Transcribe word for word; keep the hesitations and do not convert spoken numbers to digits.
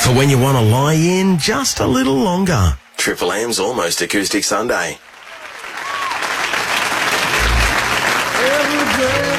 For when you want to lie in just a little longer. Triple M's Almost Acoustic Sunday. Every day.